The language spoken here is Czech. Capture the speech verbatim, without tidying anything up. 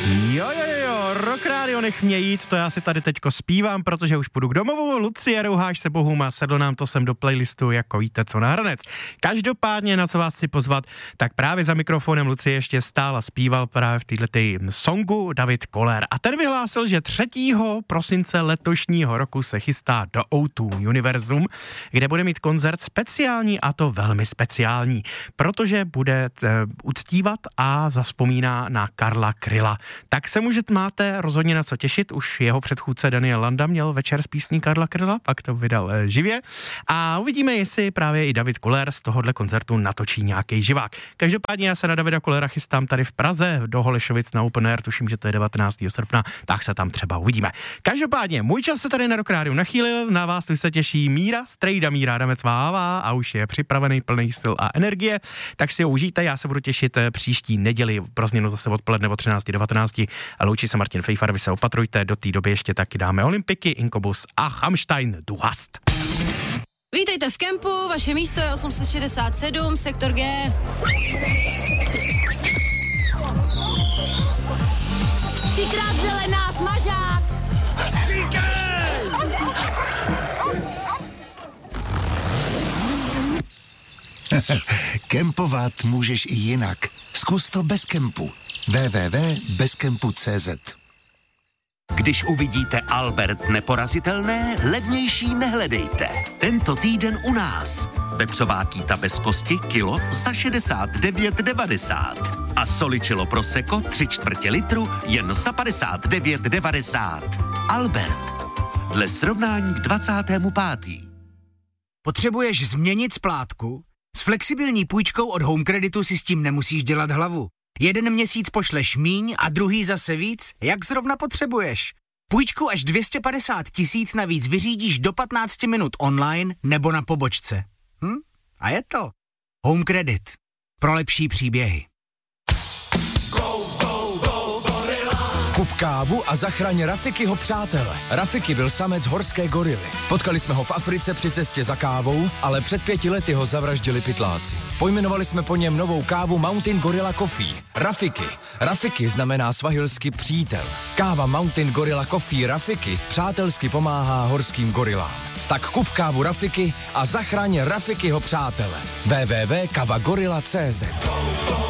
Jo, jo, jo, Rock Radio nech mě jít, to já si tady teďko zpívám, protože už půjdu k domovu. Lucie, rouháš se bohům a sedlo nám to sem do playlistu, jako víte co na hranec. Každopádně, na co vás si pozvat, tak právě za mikrofonem Lucie ještě stál a zpíval právě v této songu David Koller. A ten vyhlásil, že třetího prosince letošního roku se chystá do ó dva Univerzum, kde bude mít koncert speciální, a to velmi speciální, protože bude t, uctívat a zavzpomíná na Karla Kryla. Tak se můžete, máte rozhodně na co těšit, už jeho předchůdce Daniel Landa měl večer s písní Karla Kryla, pak to vydal e, živě a uvidíme, jestli právě i David Koller z tohohle koncertu natočí nějaký živák. Každopádně já se na Davida Kollera chystám tady v Praze do Holešovic na Open Air, tuším, že to je devatenáctého srpna, tak se tam třeba uvidíme. Každopádně, můj čas se tady na Rock Radio nachýlil, na vás už se těší Míra, Strejda Míra Adamec Vává a už je připravený, plný sil a energie, tak si ho užijte, já se budu těšit příští neděli, pro změnu zase odpoledne o třinácté devatenáct. A loučí se Martin Fejfar, vy se opatrujte, do té doby ještě taky dáme Olympiky, Inkobus a Hamstein, du hast. Vítejte v kempu, vaše místo je osm set šedesát sedm, sektor G. Třikrát zelená, smažák! Kempovat můžeš i jinak. Zkus to bez kempu. w w w tečka bezkempu tečka cé zet. Když uvidíte Albert neporazitelné, levnější nehledejte. Tento týden u nás. Vepřová kýta bez kosti kilo za šedesát devět devadesát. A soličilo prosecco tři čtvrtě litru jen za padesát devět devadesát. Albert. Dle srovnání k dvacátému pátému Potřebuješ změnit splátku? S flexibilní půjčkou od Home Creditu si s tím nemusíš dělat hlavu. Jeden měsíc pošleš míň a druhý zase víc, jak zrovna potřebuješ. Půjčku až dvě stě padesát tisíc navíc vyřídíš do patnáct minut online nebo na pobočce. Hm? A je to. Home Credit. Pro lepší příběhy. Kup kávu a zachraň Rafikyho přátele. Rafiky byl samec horské gorily. Potkali jsme ho v Africe při cestě za kávou, ale před pěti lety ho zavraždili pytláci. Pojmenovali jsme po něm novou kávu Mountain Gorilla Coffee. Rafiky. Rafiky znamená svahilsky přítel. Káva Mountain Gorilla Coffee Rafiky přátelsky pomáhá horským gorilám. Tak kup kávu Rafiky a zachraň Rafikyho přátele. w w w tečka kavagorilla tečka cé zet.